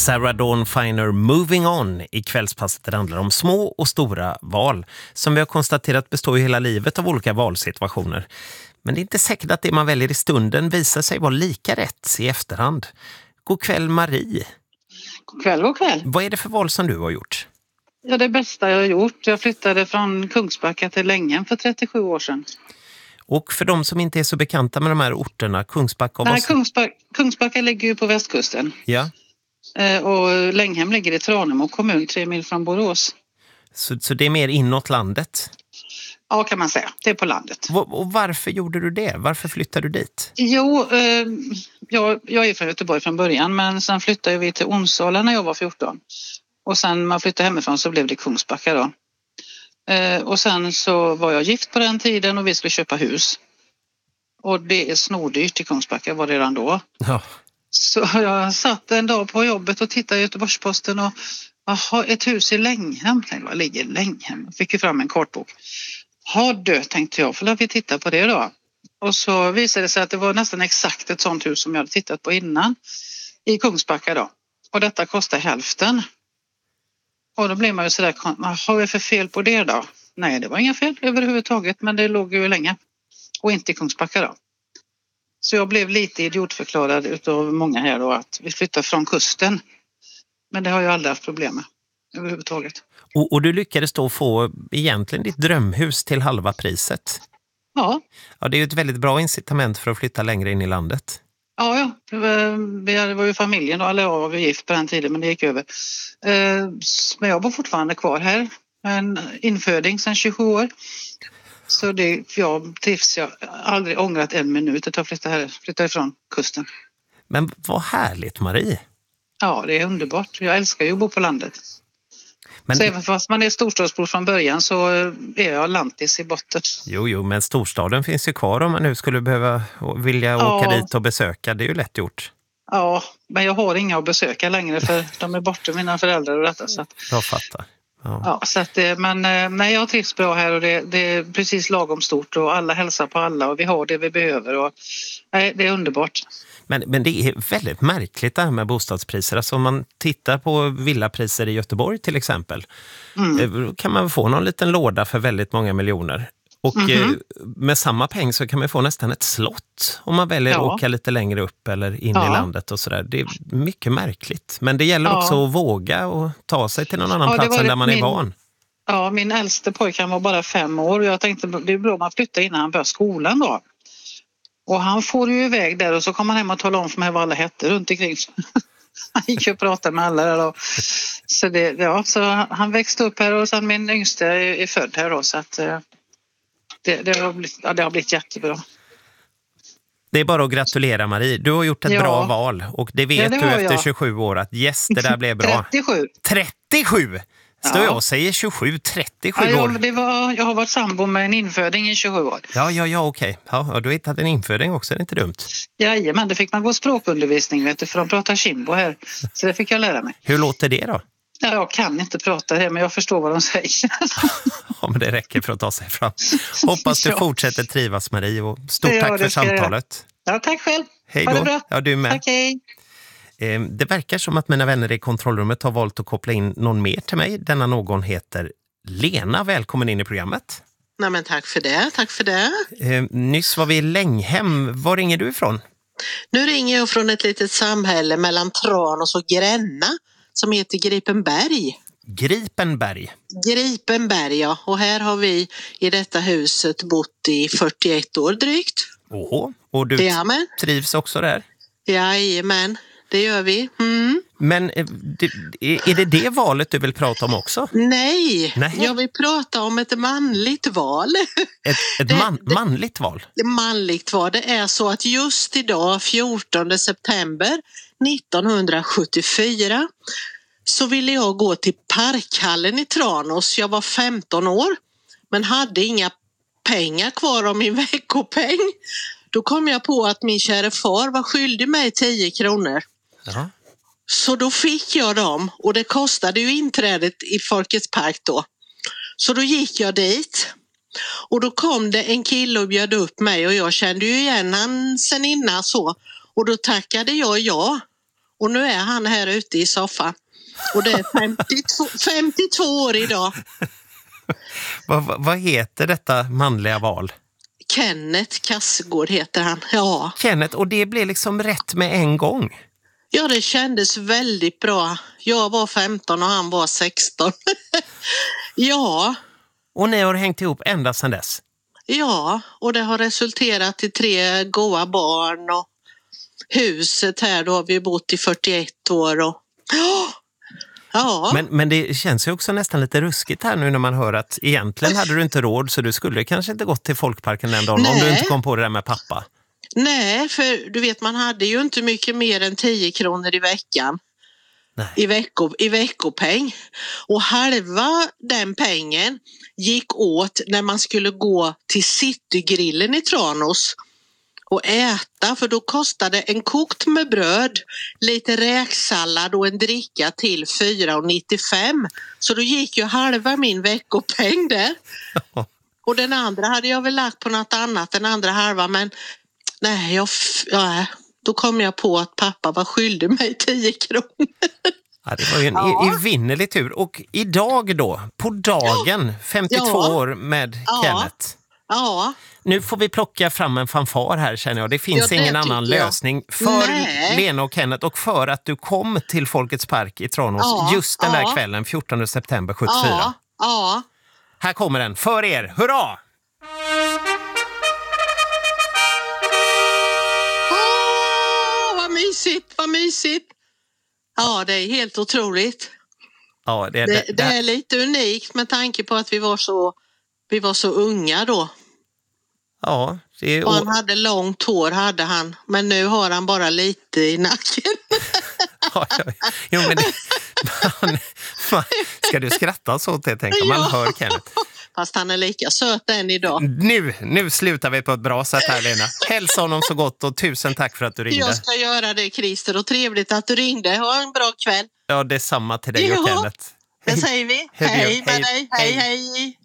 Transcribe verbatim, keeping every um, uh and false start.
Sarah Dawn Finer, Moving On. I kvällspasset det handlar om små och stora val. Som vi har konstaterat består ju hela livet av olika valsituationer. Men det är inte säkert att det man väljer i stunden visar sig vara lika rätt i efterhand. God kväll Marie. God kväll, god kväll. Vad är det för val som du har gjort? Ja, det bästa jag har gjort. Jag flyttade från Kungsbacka till Länghem för trettiosju år sedan. Och för de som inte är så bekanta med de här orterna, Kungsbacka och Nej, vad... Kungsbacka, Kungsbacka ligger ju på västkusten. Ja. Eh, och Länghem ligger i Tranemo kommun, tre mil från Borås. Så, så det är mer inåt landet? Ja, kan man säga. Det är på landet. Och, och varför gjorde du det? Varför flyttade du dit? Jo, eh, jag, jag är från Göteborg från början, men sen flyttade vi till Onsala när jag var fjorton. Och sen man flyttade hemifrån så blev det Kungsbacka då. Eh, och sen så var jag gift på den tiden och vi skulle köpa hus. Och det är snårdyrt i Kungsbacka var det redan då. Ja. Så jag satt en dag på jobbet och tittade i Göteborgsposten och aha, ett hus i Länghem. Tänkte, vad ligger Länghem? Fick ju fram en kartbok. Ha dö, tänkte jag, för vi titta på det då. Och så visade det sig att det var nästan exakt ett sånt hus som jag hade tittat på innan i Kungsbacka då. Och detta kostar hälften. Och då blir man ju sådär, vad har vi för fel på det då? Nej, det var inga fel överhuvudtaget, men det låg ju länge. Och inte i Kungsbacka då. Så jag blev lite idiotförklarad utav många här då att vi flyttar från kusten. Men det har jag aldrig haft problem med överhuvudtaget. Och, och du lyckades då få egentligen ditt drömhus till halva priset. Ja. Ja, det är ju ett väldigt bra incitament för att flytta längre in i landet. Ja, ja. Det var, det var ju familjen då, eller jag var gift på den tiden, men det gick över. Men jag bor fortfarande kvar här. En inföding sedan tjugosju år. Så det, jag trivs, jag har aldrig ångrat en minut att jag flyttar, här, flyttar ifrån kusten. Men vad härligt, Marie. Ja, det är underbart. Jag älskar ju att bo på landet. Men... Så även fast man är storstadsbor från början så är jag lantis i botten. Jo, jo, men storstaden finns ju kvar om man nu skulle behöva vilja ja. åka dit och besöka. Det är ju lätt gjort. Ja, men jag har inga att besöka längre för de är borta, mina föräldrar och detta. Så att... Jag fattar. Ja. Ja, så att, men nej, jag trivs bra här och det, det är precis lagom stort och alla hälsar på alla och vi har det vi behöver och nej, det är underbart. Men, men det är väldigt märkligt det här med bostadspriser. Alltså om man tittar på villapriser i Göteborg till exempel mm. kan man få någon liten låda för väldigt många miljoner. Och mm-hmm. med samma peng så kan man få nästan ett slott om man väljer ja. att åka lite längre upp eller in ja. i landet och sådär. Det är mycket märkligt. Men det gäller ja. också att våga och ta sig till någon annan ja, plats än där man min, är van. Ja, min äldste pojke var bara fem år och jag tänkte det är bra om man flyttar innan han börjar skolan då. Och han får ju iväg där och så kommer han hem och talar om för mig vad alla hette runt omkring. Han gick och pratade med alla där då. Så, det, ja, så han växte upp här och sen min yngste är, är född här då så att... Det, det, har blivit, ja, det har blivit jättebra. Det är bara att gratulera Marie. Du har gjort ett ja. bra val. Och det vet ja, det du efter jag. tjugosju år att yes, det där blev bra. trettiosju. trettiosju! Står ja. jag och säger tjugosju, trettiosju ja, år. Det var, jag har varit sambo med en inföding i tjugosju år. Ja, ja, ja, okej. Ja, och du har hittat en inföding också, det är inte dumt. Ja, men det fick man gå språkundervisning vet du, för de pratar kimbo här. Så det fick jag lära mig. Hur låter det då? Ja, jag kan inte prata det, men jag förstår vad de säger. Ja, men det räcker för att ta sig fram. Hoppas du ja. fortsätter trivas, Marie. Och stort ja, tack för samtalet. Ja, tack själv. Hej då. Ha det bra. Ja, du med. Tack, hej. Det verkar som att mina vänner i kontrollrummet har valt att koppla in någon mer till mig. Denna någon heter Lena. Välkommen in i programmet. Nej, men tack för det. Tack för det. Nyss var vi i Länghem. Var ringer du ifrån? Nu ringer jag från ett litet samhälle mellan Tranås och Gränna som heter Gripenberg. Gripenberg. Gripenberg, ja. Och här har vi i detta huset bott i fyrtioett år drygt. Åh, och du Jamen. trivs också där? Jajamän, det gör vi. Mm. Men är det det valet du vill prata om också? Nej, Nej. jag vill prata om ett manligt val. Ett, ett det, man, manligt val? Det manligt val. Det är så att just idag, fjortonde september nittonhundrasjuttiofyra, så ville jag gå till Parkhallen i Tranås. Jag var femton år men hade inga pengar kvar av min veckopeng. Då kom jag på att min kära far var skyldig mig tio kronor. Jaha. Så då fick jag dem och det kostade ju inträdet i Folkets park då. Så då gick jag dit och då kom det en kille och bjöd upp mig och jag kände ju igen han sen innan så. Och då tackade jag ja. Och nu är han här ute i soffan. Och det är femtiotvå, femtiotvå år idag. vad, vad heter detta manliga val? Kenneth Kassegård heter han. Ja. Kenneth, och det blev liksom rätt med en gång. Ja, det kändes väldigt bra. Jag var femton och han var sexton. Ja. Och ni har hängt ihop ända sedan dess? Ja, och det har resulterat i tre goda barn och huset här, då har vi bott i fyrtioett år. Och... Ja. Men, men det känns ju också nästan lite ruskigt här nu när man hör att egentligen hade du inte råd, så du skulle kanske inte gått till Folkparken den dagen. Nej. Om du inte kom på det där med pappa. Nej, för du vet, man hade ju inte mycket mer än tio kronor i veckan. Nej. I, vecko, i veckopeng. Och halva den pengen gick åt när man skulle gå till Citygrillen i Tranås och äta, för då kostade en kokt med bröd, lite räksallad och en dricka till fyra nittiofem. Så då gick ju halva min veckopeng där. Och den andra hade jag väl lagt på något annat, den andra halva, men nej, jag, ja, då kom jag på att pappa var skyldig mig tio kronor. Ja, det var ju en ja. evinnerlig tur. Och idag då, på dagen, femtiotvå ja. år med ja. Kenneth. Ja. Nu får vi plocka fram en fanfar här, känner jag. Det finns ja, det ingen annan jag. lösning för Nej. Lena och Kenneth, och för att du kom till Folkets park i Tranås ja. just den där ja. kvällen, fjortonde september sjuttiofyra. Ja. Ja. Här kommer den, för er, hurra! Åh, vad mysigt, vad mysigt! Ja, det är helt otroligt. Ja, det, är, det, det, det är lite unikt med tanke på att vi var så, vi var så unga då. Ja, det är... Och han hade långt hår, hade han. Men nu har han bara lite i nacken. Ja, ja. Jo, men det, man, man, ska du skratta så till, tänker man, ja. hör Kenneth. Fast han är lika söt än idag. Nu, nu slutar vi på ett bra sätt här, Lena. Hälsa honom så gott och tusen tack för att du ringde. Jag ska göra det, Christer, och trevligt att du ringde. Ha en bra kväll. Ja, det är samma till dig och Kenneth. Det säger vi. Hej, hej, hej, hej, hej.